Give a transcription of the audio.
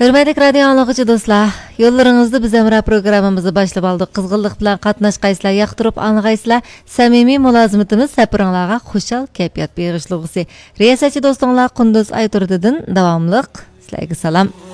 Hürmetli radyo anlıqçı dostlar, yollarınızda biz emra programımızı başlap aldık. Kızgınlık bilan qatnaşqaysızlar, yaqtırıp anlığaysızlar. Samimiy mülazimətimiz səpirinlarga xoşal kayfiyat berişligisi. Riyasatçı dostlar Qunduz Ayturdudun davamlıq. Sizlarga salam.